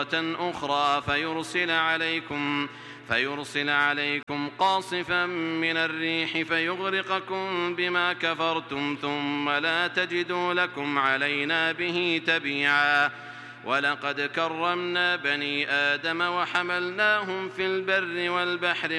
أخرى فيرسل عليكم قاصفا من الريح فيغرقكم بما كفرتم ثم لا تجدوا لكم علينا به تبيعا. ولقد كرمنا بني آدم وحملناهم في البر والبحر